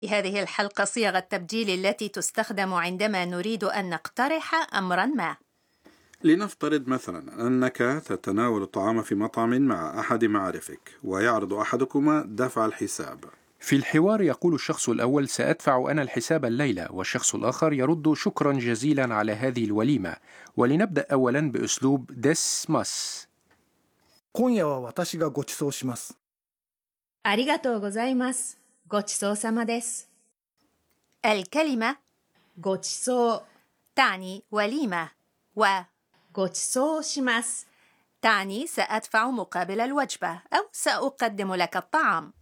في هذه الحلقة صيغ التبجيل التي تستخدم عندما نريد أن نقترح أمرا ما. لنفترض مثلا أنك تتناول الطعام في مطعم مع أحد معارفك ويعرض أحدكما دفع الحساب. في الحوار يقول الشخص الأول: سأدفع أنا الحساب الليلة، والشخص الآخر يرد: شكرا جزيلا على هذه الوليمة. ولنبدأ أولا بأسلوب ديسماس. 今夜は私がご馳走します。 ありがとうございます。ごちそうさまです。 الكلمة ごちそう تعني وليمة، و ごちそうします تعني سأدفع مقابل الوجبة أو سأقدم لك الطعام.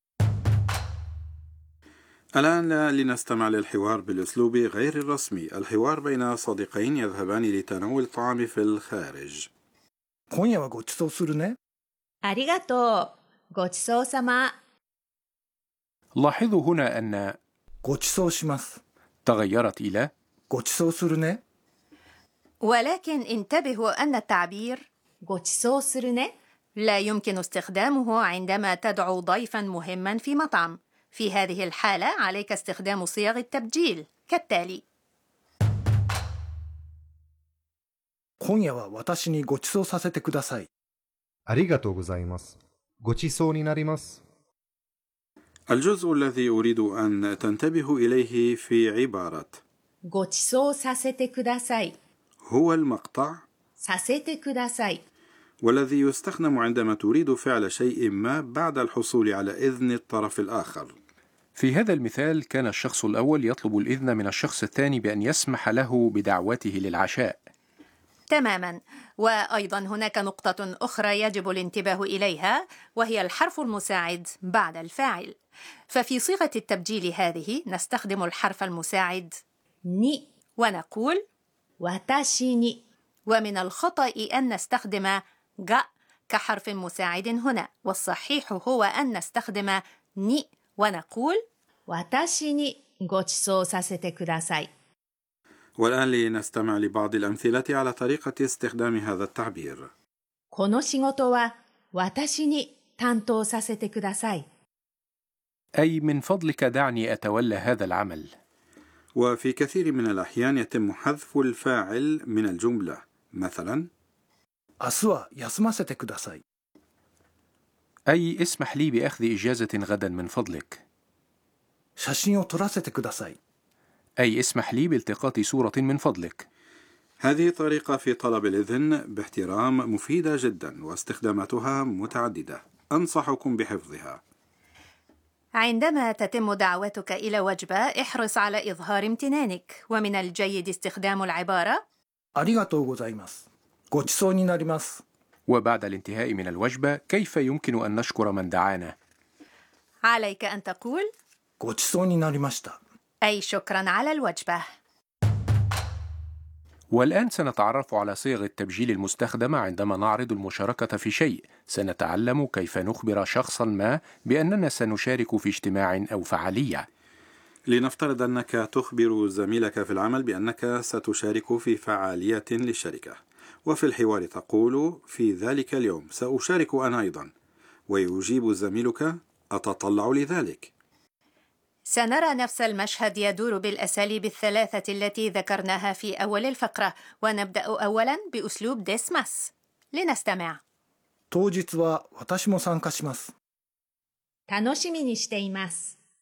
الآن لنستمع للحوار بالأسلوب غير الرسمي، الحوار بين صديقين يذهبان لتناول الطعام في الخارج. 今夜はご馳走するね。 ありがとう。ごちそうさま。 لاحظوا هنا أن ご馳走します。 تغيرت إلى ご馳走するね。 ولكن انتبهوا أن التعبير ごちそうするね لا يمكن استخدامه عندما تدعو ضيفا مهما في مطعم. في هذه الحالة عليك استخدام صيغ التبجيل كالتالي: 今夜は私にご馳走させてください。 ありがとうございます。ごちそうになります。 الجزء الذي أريد أن تنتبهوا إليه في عبارة ごちそうさせてください هو المقطع させてください والذي يستخدم عندما تريد فعل شيء ما بعد الحصول على إذن الطرف الآخر. في هذا المثال كان الشخص الأول يطلب الإذن من الشخص الثاني بأن يسمح له بدعوته للعشاء. تماما. وأيضا هناك نقطة أخرى يجب الانتباه إليها، وهي الحرف المساعد بعد الفاعل. ففي صيغة التبجيل هذه نستخدم الحرف المساعد に ونقول 私に ومن الخطأ أن نستخدم غ كحرف مساعد هنا، والصحيح هو أن نستخدم ني ونقول 私にごちそうさせてください والآن لنستمع لبعض الأمثلة على طريقة استخدام هذا التعبير. この仕事は私に担当させてください أي من فضلك دعني أتولى هذا العمل. وفي كثير من الأحيان يتم حذف الفاعل من الجملة، مثلا 明日は休ませてください。 أي اسمح لي بأخذ إجازة غدا من فضلك. 写真を撮らせてください。 أي اسمح لي بالتقاط صورة من فضلك. هذه طريقة في طلب الإذن باحترام مفيدة جدا واستخداماتها متعددة، أنصحكم بحفظها. عندما تتم دعوتك إلى وجبة احرص على إظهار امتنانك، ومن الجيد استخدام العبارة ありがとうございます。ご馳走になります。 وبعد الانتهاء من الوجبة كيف يمكن أن نشكر من دعانا؟ عليك أن تقول ご馳走になりました。 أي شكرا على الوجبة. والآن سنتعرف على صيغ التبجيل المستخدمة عندما نعرض المشاركة في شيء. سنتعلم كيف نخبر شخصا ما بأننا سنشارك في اجتماع أو فعالية. لنفترض أنك تخبر زميلك في العمل بأنك ستشارك في فعالية للشركة، وفي الحوار تقول في ذلك اليوم سأشارك أنا أيضا، ويجيب زميلك أتطلع لذلك. سنرى نفس المشهد يدور بالأساليب الثلاثة التي ذكرناها في أول الفقرة، ونبدأ أولا بأسلوب ديسماس. لنستمع. 当日は私も参加します。 楽しみにしています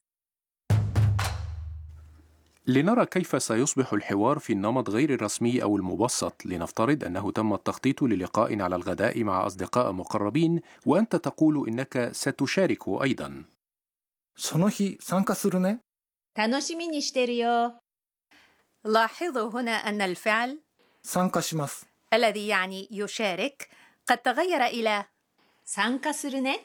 لنرى كيف سيصبح الحوار في النمط غير الرسمي أو المبسط. لنفترض أنه تم التخطيط للقاء على الغداء مع أصدقاء مقربين، وأنت تقول إنك ستشارك أيضا. その日参加するね。 楽しみにしてるよ لاحظوا هنا أن الفعل 参加します。 الذي يعني يشارك قد تغير إلى 参加するね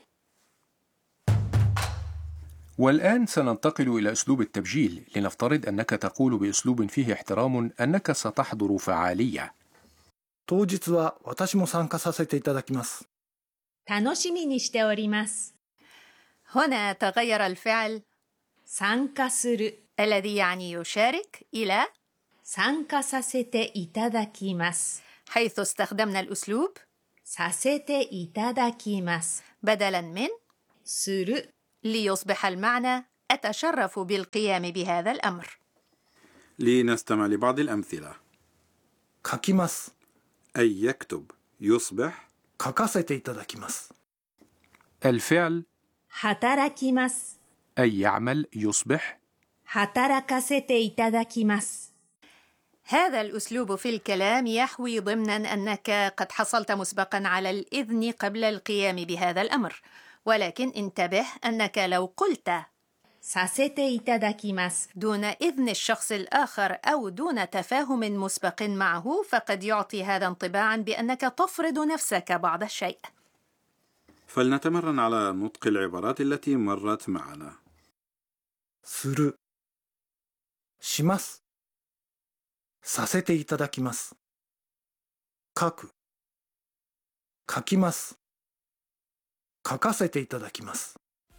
والآن سننتقل إلى أسلوب التبجيل. لنفترض أنك تقول بأسلوب فيه احترام أنك ستحضر فعالية. 当日は私も参加させていただきます。 楽しみにしております هنا تغير الفعل 参加する الذي يعني يشارك إلى 参加させていただきます حيث استخدمنا الأسلوب させていただきます بدلا من する ليصبح المعنى أتشرف بالقيام بهذا الأمر. لنستمع لبعض الأمثلة. 書きます。 أي يكتب. يصبح 書かせていただきます。 الفعل 働きます。 أي يعمل يصبح 働かせていただきます。 هذا الأسلوب في الكلام يحوي ضمنا أنك قد حصلت مسبقا على الإذن قبل القيام بهذا الأمر، ولكن انتبه أنك لو قلت させていただきます دون إذن الشخص الآخر أو دون تفاهم مسبق معه فقد يعطي هذا انطباعا بأنك تفرض نفسك بعض الشيء. فلنتمرن على نطق العبارات التي مرت معنا. する。します。させていただきます。書く。書きます。書かせていただきます。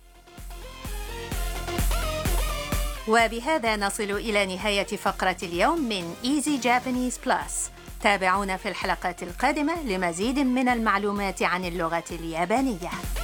وبهذا نصل إلى نهاية فقرة اليوم من Easy Japanese Plus. تابعونا في الحلقات القادمة لمزيد من المعلومات عن اللغة اليابانية.